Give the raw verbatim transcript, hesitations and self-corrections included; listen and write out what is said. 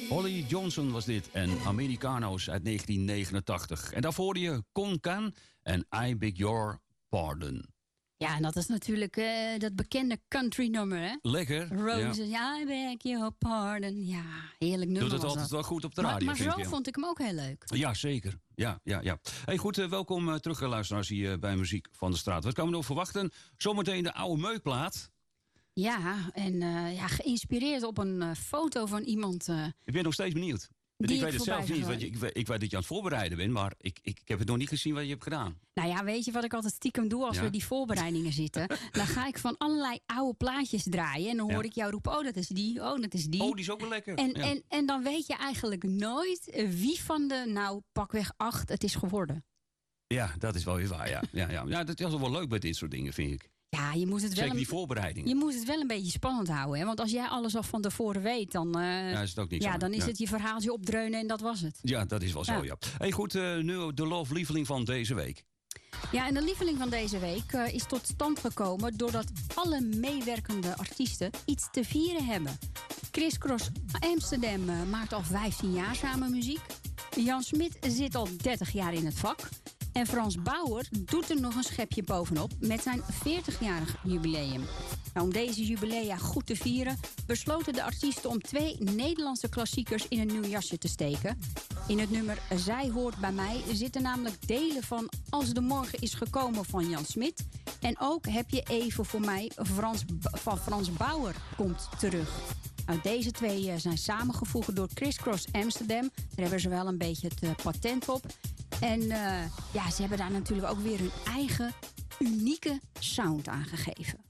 Holly Johnson was dit en Americano's uit negentien negenentachtig. En daarvoor hoorde je Kon Kan en I Beg Your Pardon. Ja, en dat is natuurlijk uh, dat bekende country nummer, hè? Lekker. Roses, ja. I beg your pardon. Ja, heerlijk nummer. Doet het was altijd dat. wel goed op de radio. Maar, maar zo je. vond ik hem ook heel leuk. Ja, zeker. Ja, ja, ja. Hey, goed, uh, welkom uh, terug, uh, luisteraars, hier uh, bij Muziek van de Straat. Wat kan we nog verwachten? Zometeen de oude meukplaat. Ja, en uh, ja, geïnspireerd op een uh, foto van iemand. Uh, ik ben nog steeds benieuwd. Ik, ik weet het zelf niet, want ik, ik, ik weet dat je aan het voorbereiden bent, maar ik, ik, ik heb het nog niet gezien wat je hebt gedaan. Nou ja, weet je wat ik altijd stiekem doe als ja? we die voorbereidingen zitten? Dan ga ik van allerlei oude plaatjes draaien en dan hoor ja. ik jou roepen, oh dat is die, oh dat is die. Oh, die is ook wel lekker. En, ja. en, en dan weet je eigenlijk nooit wie van de, nou pakweg acht het is geworden. Ja, dat is wel weer waar, ja. ja, ja. ja dat is wel leuk bij dit soort dingen, vind ik. Ja, je moet het wel Zeker een, die voorbereidingen. Je moet het wel een beetje spannend houden. Hè? Want als jij alles al van tevoren weet, dan, uh, ja, is, het ook niks ja, aan. dan is ja. het je verhaaltje opdreunen en dat was het. Ja, dat is wel zo, ja. ja. Hey, goed, uh, nu de love lieveling van deze week. Ja, en de lieveling van deze week uh, is tot stand gekomen doordat alle meewerkende artiesten iets te vieren hebben. Criss Cross Amsterdam uh, maakt al vijftien jaar samen muziek. Jan Smit zit al dertig jaar in het vak. En Frans Bauer doet er nog een schepje bovenop met zijn veertigjarig jubileum. Nou, om deze jubilea goed te vieren besloten de artiesten om twee Nederlandse klassiekers in een nieuw jasje te steken. In het nummer Zij hoort bij mij zitten namelijk delen van Als de morgen is gekomen van Jan Smit. En ook Heb je even voor mij Frans, van Frans Bauer komt terug. Nou, deze twee zijn samengevoegd door Criss Cross Amsterdam. Daar hebben ze wel een beetje het patent op. En uh, ja, ze hebben daar natuurlijk ook weer hun eigen unieke sound aan gegeven.